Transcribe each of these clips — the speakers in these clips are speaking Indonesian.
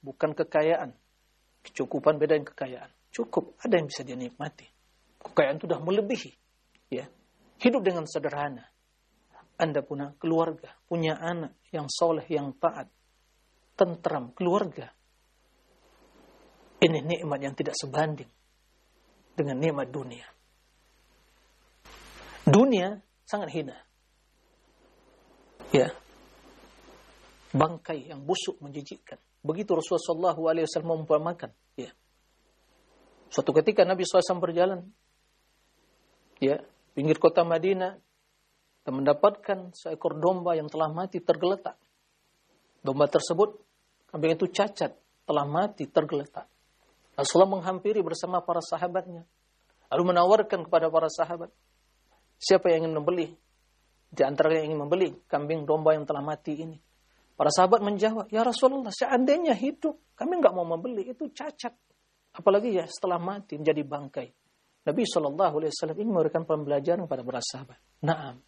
bukan kekayaan. Kecukupan beda dengan kekayaan. Cukup, ada yang bisa dia nikmati. Kekayaan itu sudah melebihi. Ya. Hidup dengan sederhana. Anda punya keluarga, punya anak yang soleh, yang taat, tentram, keluarga. Ini nikmat yang tidak sebanding dengan nikmat dunia. Dunia sangat hina. Ya. Bangkai yang busuk menjijikkan. Begitu Rasulullah SAW mengumpamakan. Ya. Suatu ketika Nabi SAW berjalan, ya, pinggir kota Madinah, dan mendapatkan seekor domba yang telah mati tergeletak. Domba tersebut, kambing itu cacat, telah mati tergeletak. Rasulullah menghampiri bersama para sahabatnya, lalu menawarkan kepada para sahabat, siapa yang ingin membeli? Di antara yang ingin membeli kambing domba yang telah mati ini. Para sahabat menjawab, ya Rasulullah, seandainya hidup, kami enggak mau membeli, itu cacat. Apalagi ya setelah mati menjadi bangkai. Nabi SAW ingin memberikan pembelajaran kepada para sahabat. Naam.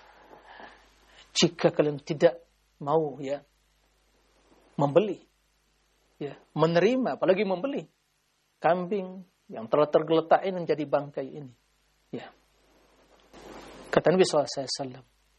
Jika kalian tidak mau ya membeli, ya menerima, apalagi membeli kambing yang telah tergeletak ini menjadi bangkai ini. Ya. Kata Nabi SAW,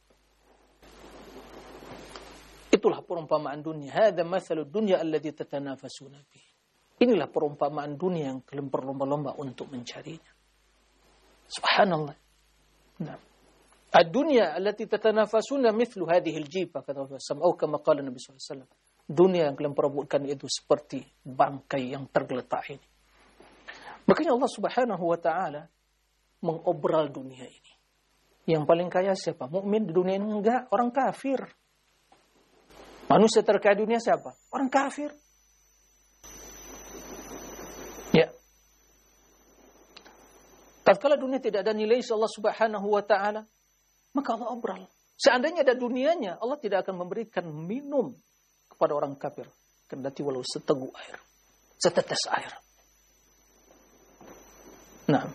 itulah perumpamaan dunia. Hadza mathalud dunya alladzi tatanafasuna fihi. Inilah perumpamaan dunia yang kalian berlomba-lomba untuk mencarinya. Subhanallah. Nah. Ad-dunya allati tatanafasuna mithlu hadhihi al-jifa kata Rasulullah atau kama qala Nabi sallallahu alaihi wasallam. Dunia yang kalian perebutkan itu seperti bangkai yang tergeletak ini. Makanya Allah Subhanahu wa taala mengobral dunia ini. Yang paling kaya siapa? Mukmin di dunia ini enggak, orang kafir. Manusia terkaya dunia siapa? Orang kafir. Ya. Tatkala dunia tidak ada nilai Allah Subhanahu wa taala, maka Allah obral. Seandainya ada dunianya, Allah tidak akan memberikan minum kepada orang kafir. Kendati walau seteguk air. Setetes air. Nah.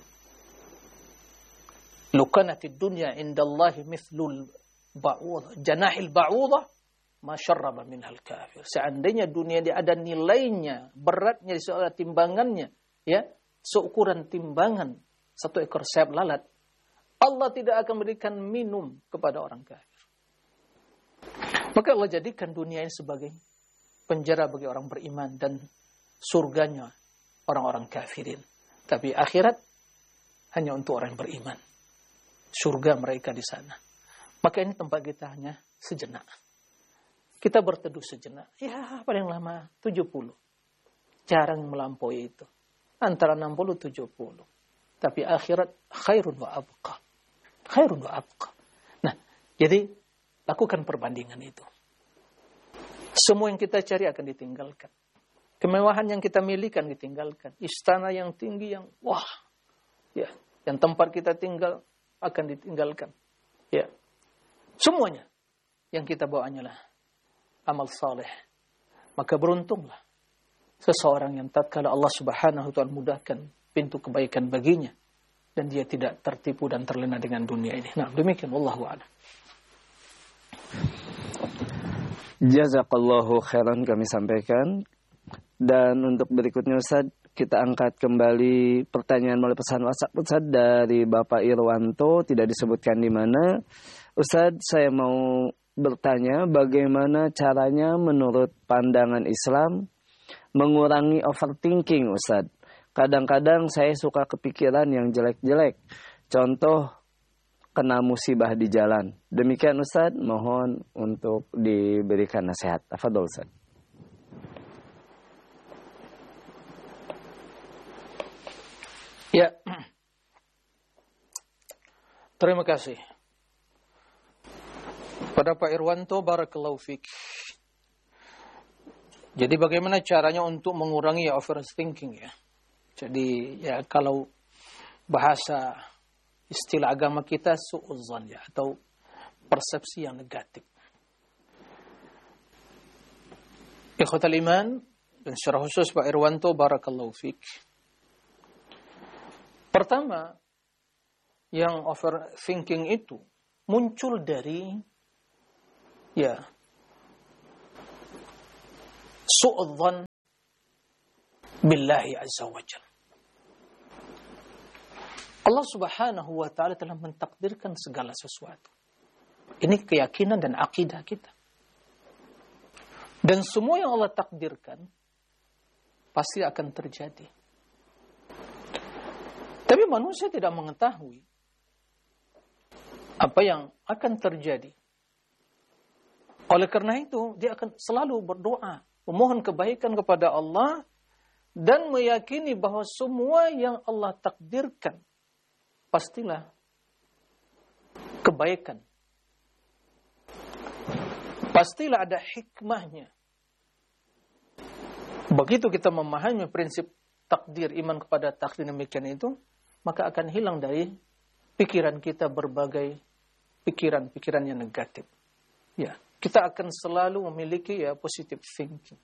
Lukanatid dunya indallahi mithlul ba'udah. Janahil ba'udah. Ma syarraba minhal kafir. Seandainya dunia dia ada nilainya, beratnya di soal timbangannya. Ya. Seukuran timbangan satu ekor sayap lalat. Allah tidak akan memberikan minum kepada orang kafir. Maka Allah jadikan dunia ini sebagai penjara bagi orang beriman dan surganya orang-orang kafirin. Tapi akhirat hanya untuk orang yang beriman. Surga mereka di sana. Maka ini tempat kita hanya sejenak. Kita berteduh sejenak. Ya paling lama 70. Jarang melampaui itu. Antara 60-70. Tapi akhirat khairun wa abqa. Khairun wa abqa. Nah, jadi lakukan perbandingan itu. Semua yang kita cari akan ditinggalkan. Kemewahan yang kita miliki akan ditinggalkan. Istana yang tinggi yang wah, ya, yang tempat kita tinggal akan ditinggalkan. Ya. Semuanya yang kita bawa hanyalah amal saleh. Maka beruntunglah seseorang yang tatkala Allah Subhanahu wa taala mudahkan pintu kebaikan baginya dan dia tidak tertipu dan terlena dengan dunia ini. Nah, demikian wallahu a'lam. Jazakallahu khairan kami sampaikan. Dan untuk berikutnya Ustaz, kita angkat kembali pertanyaan melalui pesan WhatsApp Ustaz dari Bapak Irwanto, tidak disebutkan di mana. Ustaz, saya mau bertanya bagaimana caranya menurut pandangan Islam mengurangi overthinking Ustaz. Kadang-kadang saya suka kepikiran yang jelek-jelek. Contoh, kena musibah di jalan. Demikian Ustaz, mohon untuk diberikan nasihat. Tafadhol Ustaz. Ya. Terima kasih. Pada Pak Irwanto, barakallahu fiik. Jadi bagaimana caranya untuk mengurangi overthinking ya? Jadi ya kalau bahasa istilah agama kita su'udzan ya, atau persepsi yang negatif. Ikhwatal iman, dan secara khusus Pak Irwanto, barakallahu fiik. Pertama, yang overthinking itu muncul dari ya su'udzan billahi azza wa jalla. Allah Subhanahu wa taala telah mentakdirkan segala sesuatu. Ini keyakinan dan akidah kita. Dan semua yang Allah takdirkan pasti akan terjadi. Tapi manusia tidak mengetahui apa yang akan terjadi. Oleh karena itu, dia akan selalu berdoa, memohon kebaikan kepada Allah, dan meyakini bahwa semua yang Allah takdirkan pastilah kebaikan. Pastilah ada hikmahnya. Begitu kita memahami prinsip takdir, iman kepada takdir demikian itu, maka akan hilang dari pikiran kita berbagai pikiran-pikiran yang negatif. Ya, kita akan selalu memiliki positive thinking.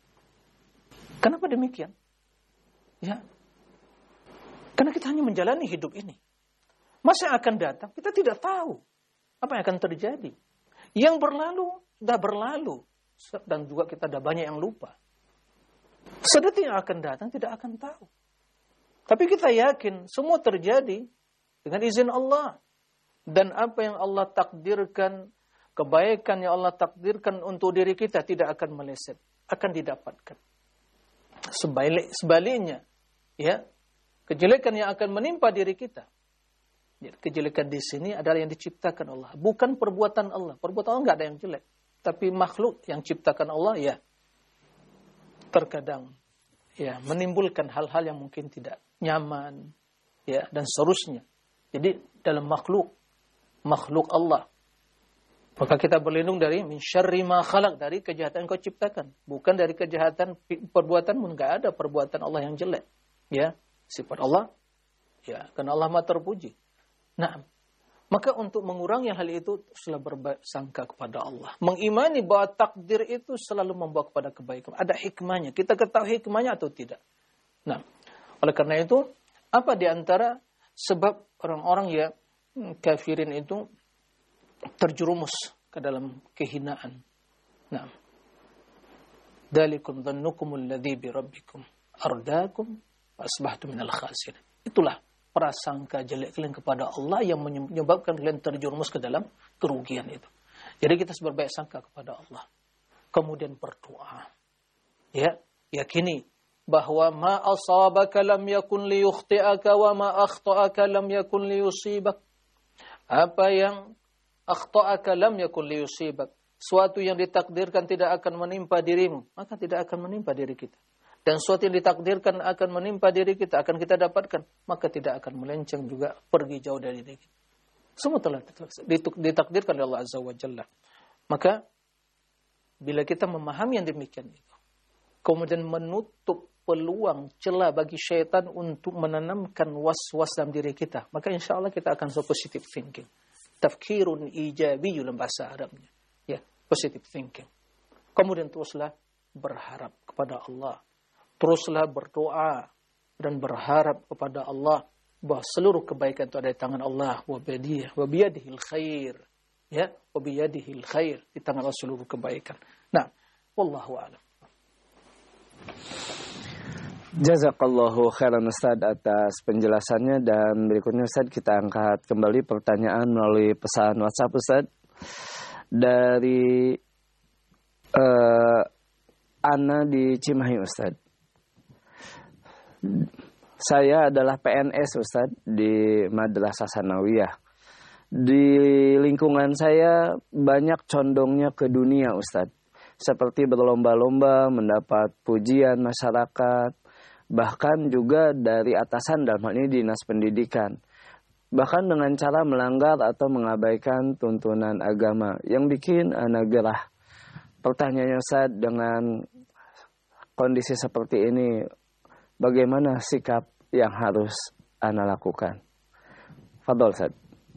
Kenapa demikian? Ya, karena kita hanya menjalani hidup ini. Masa yang akan datang, kita tidak tahu apa yang akan terjadi. Yang berlalu, sudah berlalu. Dan juga kita ada banyak yang lupa. Sedetik yang akan datang, tidak akan tahu. Tapi kita yakin, semua terjadi dengan izin Allah. Dan apa yang Allah takdirkan, kebaikan yang Allah takdirkan untuk diri kita tidak akan meleset. Akan didapatkan. Sebaliknya, ya, kejelekan yang akan menimpa diri kita. Kejelekan di sini adalah yang diciptakan Allah, bukan perbuatan Allah. Perbuatan Allah nggak ada yang jelek, tapi makhluk yang ciptakan Allah ya terkadang ya menimbulkan hal-hal yang mungkin tidak nyaman, ya, dan seterusnya. Jadi dalam makhluk Allah, maka kita berlindung dari min syarri ma khalaq, dari kejahatan yang kau ciptakan, bukan dari kejahatan perbuatanmu. Nggak ada perbuatan Allah yang jelek, ya, sifat Allah, ya, karena Allah Maha terpuji. Nah, maka untuk mengurangi hal itu selalu bersangka kepada Allah. Mengimani bahwa takdir itu selalu membawa kepada kebaikan. Ada hikmahnya. Kita ketahui hikmahnya atau tidak. Nah, oleh karena itu, apa di antara sebab orang-orang ya kafirin itu terjerumus ke dalam kehinaan. Nah, dalikum dhannukumul ladzi bi rabbikum ardakum asbahtu minal khasirin. Itulah prasangka jelek kalian kepada Allah yang menyebabkan kalian terjerumus ke dalam kerugian itu. Jadi kita berbaik sangka kepada Allah. Kemudian berdoa. Ya, yakini bahwa ma asabaka lam yakun liyukhti'aka wa ma akhta'aka lam yakun liyusibak. Apa yang akhta'aka lam yakun liyusibak. Suatu yang ditakdirkan tidak akan menimpa dirimu, maka tidak akan menimpa diri kita. Dan suatu yang ditakdirkan akan menimpa diri kita, akan kita dapatkan, maka tidak akan melenceng juga pergi jauh dari diri kita. Semua telah ditakdirkan oleh Allah Azza wa Jalla. Maka, bila kita memahami yang demikian itu, kemudian menutup peluang celah bagi syaitan untuk menanamkan was-was dalam diri kita, maka insya Allah kita akan so positive thinking. Tafkirun ijabi dalam bahasa Arabnya. Ya, positive thinking. Kemudian teruslah berharap kepada Allah. Teruslah berdoa dan berharap kepada Allah bahwa seluruh kebaikan itu ada di tangan Allah, wa biyadihil khair, ya, wa biyadihil khair, di tangan Allah seluruh kebaikan. Nah, wallahu a'lam. Jazakallahu khairan Ustaz atas penjelasannya, dan berikutnya Ustaz kita angkat kembali pertanyaan melalui pesan WhatsApp Ustaz dari Ana di Cimahi Ustaz. Saya adalah PNS Ustaz di Madrasah Sanawiyah. Di lingkungan saya banyak condongnya ke dunia Ustaz. Seperti berlomba-lomba mendapat pujian masyarakat, bahkan juga dari atasan dalam hal ini dinas pendidikan. Bahkan dengan cara melanggar atau mengabaikan tuntunan agama yang bikin ana gerah. Pertanyaannya Ustaz, dengan kondisi seperti ini, bagaimana sikap yang harus ana lakukan? Fadhol Ustaz.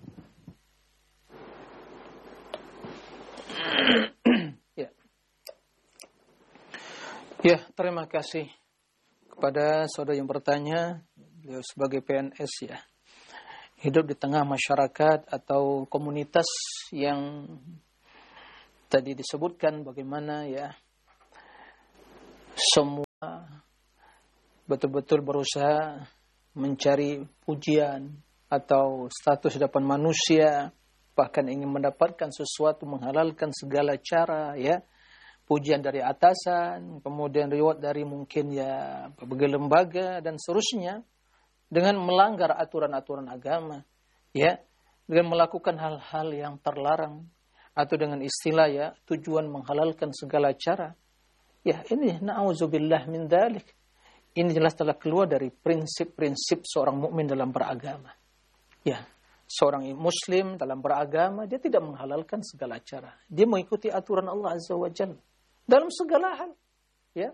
Ya, terima kasih kepada saudara yang bertanya. Beliau sebagai PNS ya, hidup di tengah masyarakat atau komunitas yang tadi disebutkan bagaimana ya semua betul-betul berusaha mencari pujian atau status depan manusia, bahkan ingin mendapatkan sesuatu, menghalalkan segala cara, ya, pujian dari atasan, kemudian reward dari mungkin ya berbagai lembaga dan seterusnya, dengan melanggar aturan-aturan agama, ya, dengan melakukan hal-hal yang terlarang, atau dengan istilah ya tujuan menghalalkan segala cara, ya ini na'udzubillah min dzalik. Ini jelas telah keluar dari prinsip-prinsip seorang mukmin dalam beragama. Ya, seorang muslim dalam beragama, dia tidak menghalalkan segala cara. Dia mengikuti aturan Allah Azza wa Jalla dalam segala hal. Ya.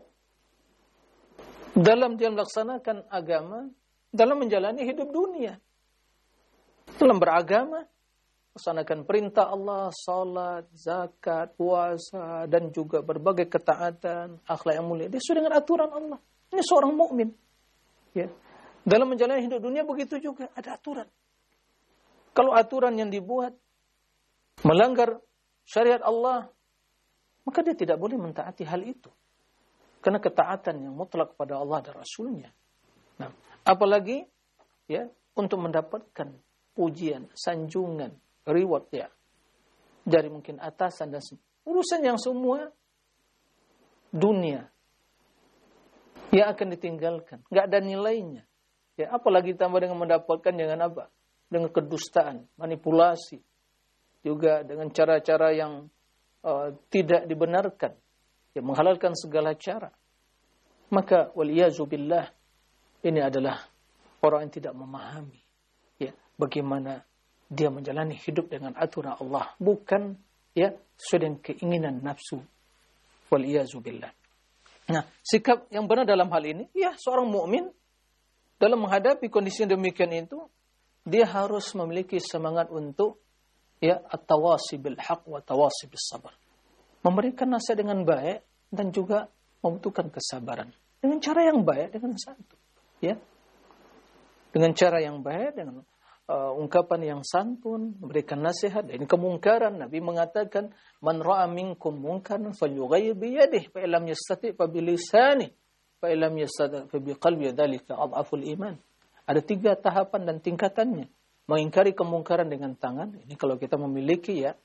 Dalam dia melaksanakan agama, dalam menjalani hidup dunia. Dalam beragama, melaksanakan perintah Allah, salat, zakat, puasa, dan juga berbagai ketaatan, akhlak yang mulia. Dia sesuai dengan aturan Allah. Ini seorang mukmin. Ya. Dalam menjalani hidup dunia begitu juga, ada aturan. Kalau aturan yang dibuat melanggar syariat Allah, maka dia tidak boleh mentaati hal itu. Karena ketaatan yang mutlak kepada Allah dan Rasulnya. Nah, apalagi ya untuk mendapatkan pujian, sanjungan, reward ya dari mungkin atasan dan urusan yang semua dunia yang akan ditinggalkan, nggak ada nilainya. Ya, apalagi tambah dengan mendapatkan dengan apa? Dengan kedustaan, manipulasi, juga dengan cara-cara yang tidak dibenarkan, yang menghalalkan segala cara. Maka waliyazubillah, ini adalah orang yang tidak memahami ya bagaimana dia menjalani hidup dengan aturan Allah, bukan ya sesuai dengan keinginan nafsu. Waliyazubillah. Nah, sikap yang benar dalam hal ini, ya seorang mukmin dalam menghadapi kondisi demikian itu, dia harus memiliki semangat untuk ya at-tawasi bil haq wa tawasi bis sabr. Memberikan nasihat dengan baik dan juga membutuhkan kesabaran. Dengan cara yang baik, dengan santun. Ya. Dengan cara yang baik, dengan ungkapan yang santun, memberikan nasihat. Ini kemungkaran. Nabi mengatakan, "Man ra'a minkum munkaran falyughayyir bi yadihi, fa illam yastati' fa bi lisanihi, fa illam yastati' fa bi qalbihi, dzalika adhaful iman." Ada 3 tahapan dan tingkatannya. Mengingkari kemungkaran dengan tangan. Ini kalau kita memiliki ya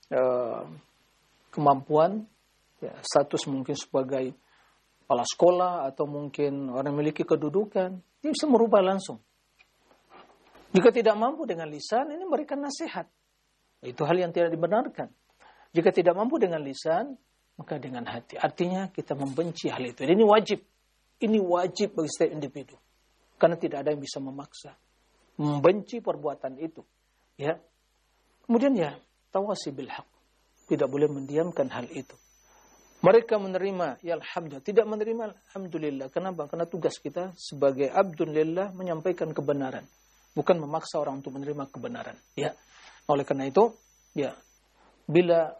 kemampuan, ya, status mungkin sebagai kepala sekolah atau mungkin orang yang memiliki kedudukan, dia bisa merubah langsung. Jika tidak mampu dengan lisan, ini memberikan nasihat. Itu hal yang tidak dibenarkan. Jika tidak mampu dengan lisan, maka dengan hati. Artinya kita membenci hal itu. Dan ini wajib. Ini wajib bagi setiap individu. Karena tidak ada yang bisa memaksa. Membenci perbuatan itu. Ya. Kemudian ya, tawasi bil haq. Tidak boleh mendiamkan hal itu. Mereka menerima, ya alhamdulillah. Tidak menerima, alhamdulillah. Kenapa? Karena tugas kita sebagai abdulillah menyampaikan kebenaran. Bukan memaksa orang untuk menerima kebenaran. Ya. Oleh karena itu, ya, bila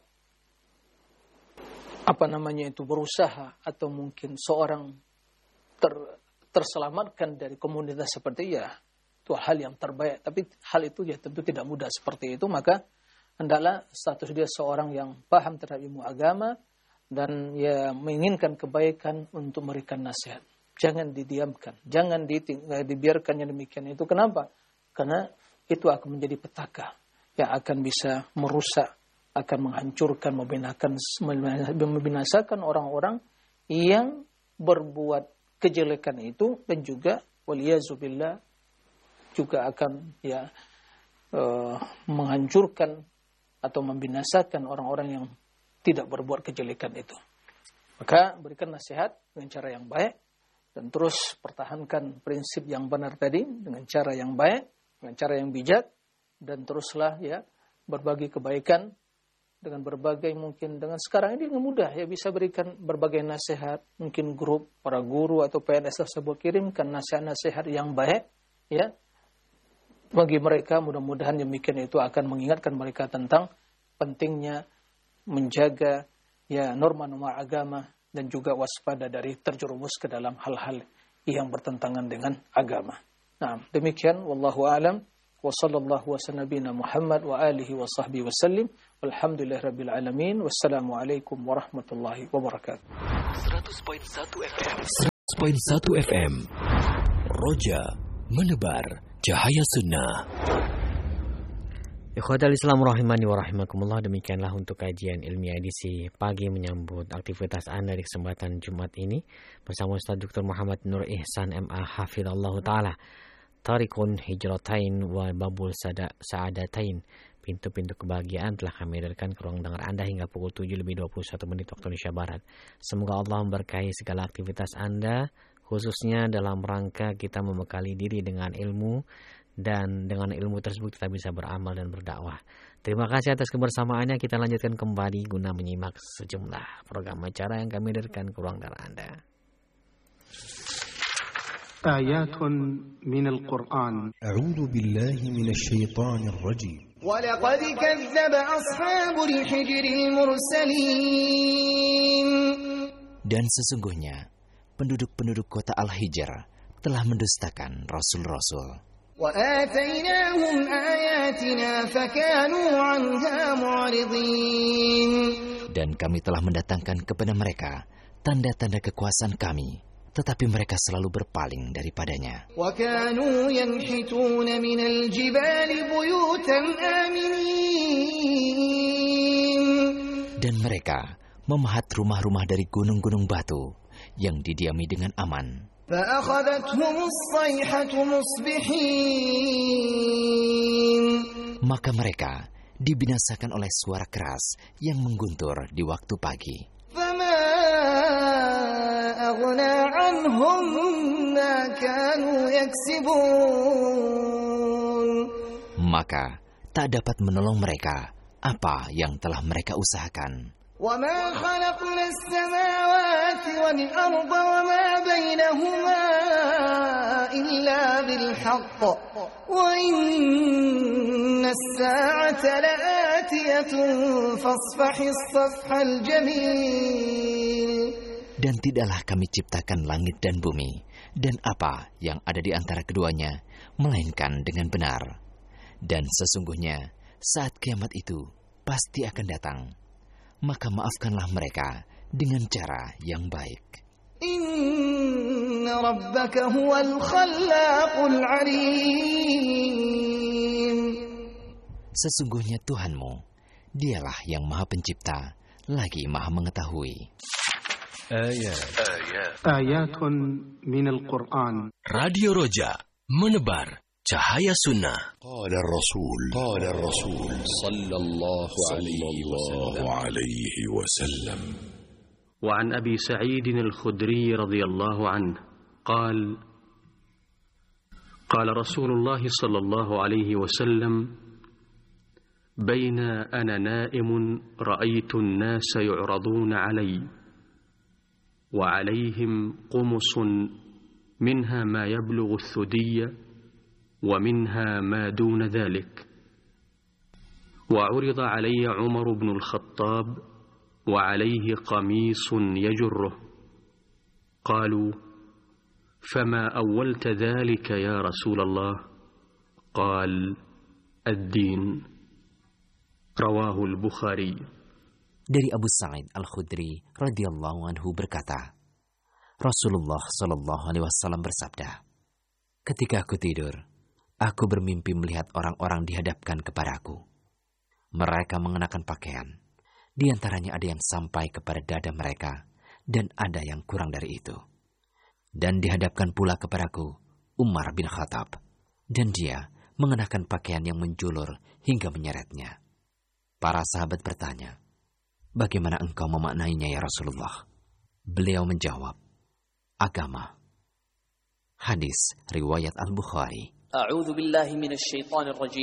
berusaha atau mungkin seorang terselamatkan dari komunitas seperti ya, itu hal yang terbaik. Tapi hal itu ya tentu tidak mudah seperti itu. Maka hendaklah status dia seorang yang paham terhadap ilmu agama dan ya menginginkan kebaikan untuk memberikan nasihat. Jangan didiamkan, jangan dibiarkan yang demikian itu. Kenapa? Karena itu akan menjadi petaka yang akan bisa merusak, akan menghancurkan, membinasakan orang-orang yang berbuat kejelekan itu, dan juga waliyazubillah juga akan ya menghancurkan atau membinasakan orang-orang yang tidak berbuat kejelekan itu. Maka berikan nasihat dengan cara yang baik dan terus pertahankan prinsip yang benar tadi dengan cara yang baik, dengan cara yang bijak, dan teruslah ya berbagi kebaikan dengan berbagai mungkin dengan sekarang ini dengan mudah ya bisa berikan berbagai nasihat, mungkin grup para guru atau PNS tersebut kirimkan nasihat-nasihat yang baik ya bagi mereka. Mudah-mudahan demikian itu akan mengingatkan mereka tentang pentingnya menjaga ya norma-norma agama dan juga waspada dari terjerumus ke dalam hal-hal yang bertentangan dengan agama. Nah, demikian wallahu a'lam wa sallallahu wa sallabina Muhammad wa alihi wa sahbihi wa sallim walhamdulillahirabbil alamin wassalamu alaikum warahmatullahi wabarakatuh. 100.1 FM Roja, menebar cahaya sunnah. Ikhwatal Islam rahimani wa rahimakumullah, demikianlah untuk kajian ilmiah edisi pagi menyambut aktivitas Anda di kesempatan Jumat ini bersama Ustaz Dr. Muhammad Nur Ihsan MA Hafizallahu Ta'ala. Tarikun Hijratain wa Babul Sa'adatain, pintu-pintu kebahagiaan telah kami hadirkan ke ruang dengar Anda hingga pukul 7:21 waktu Indonesia Barat. Semoga Allah memberkahi segala aktivitas Anda, khususnya dalam rangka kita membekali diri dengan ilmu, dan dengan ilmu tersebut kita bisa beramal dan berdakwah. Terima kasih atas kebersamaannya. Kita lanjutkan kembali guna menyimak sejumlah program acara yang kami hadirkan ke ruang dengar Anda. Ayatun minal Qur'an. A'udzu billahi minasy syaithanir rajim. وَلَقَدْ كَذَّبَ أَصْحَابُ الْحِجْرِ الْمُرْسَلِينَ. Dan sesungguhnya penduduk-penduduk kota Al-Hijr telah mendustakan rasul-rasul. وَآتَيْنَاهُمْ آيَاتِنَا فَكَانُوا عَنْهَا مُعْرِضِينَ. Dan kami telah mendatangkan kepada mereka tanda-tanda kekuasaan kami, tetapi mereka selalu berpaling daripadanya. وَكَانُوا يَنْحِتُونَ مِنَ الْجِبَالِ بُيُوتًا آمِنِينَ. Dan mereka memahat rumah-rumah dari gunung-gunung batu yang didiami dengan aman. فَأَخَذَتْهُمُ الصَّيْحَةُ مُصْبِحِينَ. Maka mereka dibinasakan oleh suara keras yang mengguntur di waktu pagi. فَمَا أَغْنَى عَنْهُمْ مَا كَانُوا يَكْسِبُونَ. Maka tak dapat menolong mereka apa yang telah mereka usahakan. وَمَا خَلَقْنَا السَّمَاوَاتِ وَالْأَرْضَ وَمَا بَيْنَهُمَا إِلَّا بِالْحَقِّ وَإِنَّ السَّاعَةَ لَآتِيَةٌ فَاصْفَحِ الصَّفْحَ الْجَمِيلَ. Dan tidaklah kami ciptakan langit dan bumi dan apa yang ada di antara keduanya, melainkan dengan benar. Dan sesungguhnya saat kiamat itu pasti akan datang. Maka maafkanlah mereka dengan cara yang baik. Inna rabbaka huwal khallaqul alim. Sesungguhnya Tuhanmu, dialah yang maha pencipta, lagi maha mengetahui. Ayatun minal Qur'an. Radio Roja, menebar cahaya sunnah. Qala Rasul sallallahu alaihi wasallam. وعن أبي سعيد الخدري رضي الله عنه قال قال رسول الله صلى الله عليه وسلم: بين أنا نائم رأيت الناس يعرضون علي وعليهم قمص منها ما يبلغ الثدي ومنها ما دون ذلك، وعرض علي عمر بن الخطاب وعليه قميص يجره، قالوا: فما أولت ذلك يا رسول الله؟ قال: الدين. رواه البخاري. Dari Abu Sa'id Al-Khudri radhiyallahu anhu berkata, Rasulullah sallallahu alaihi wasallam bersabda, ketika aku tidur, aku bermimpi melihat orang-orang dihadapkan kepadaku. Mereka mengenakan pakaian. Di antaranya ada yang sampai kepada dada mereka, dan ada yang kurang dari itu. Dan dihadapkan pula kepadaku Umar bin Khattab, dan dia mengenakan pakaian yang menjulur hingga menyeretnya. Para sahabat bertanya, bagaimana engkau memaknainya ya Rasulullah? Beliau menjawab, agama. Hadis riwayat Al-Bukhari. A'udzu billahi minasy syaithanir rajim.